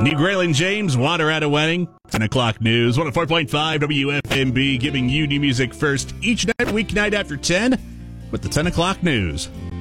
New Graylin James, Water at a Wedding, 10 o'clock news, 104.5 WFMB, giving you new music first each night, weeknight after 10, with the 10 o'clock news.